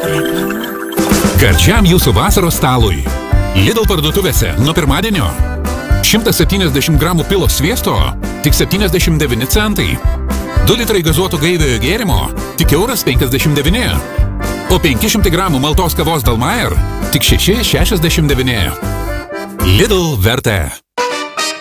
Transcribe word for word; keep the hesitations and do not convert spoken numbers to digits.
Gardžiam jūsų vasaros stalui. Lidl parduotuvėse nuo pirmadienio. šimtas septyniasdešimt gramų pilo sviesto, tik septyniasdešimt devyni centai. du litrai gazuoto gaiviojo gėrimo, tik euras penkiasdešimt devyni. O penki šimtai gramų maltos kavos Dalmayer, tik šeši šešiasdešimt devyni. Lidl vertė.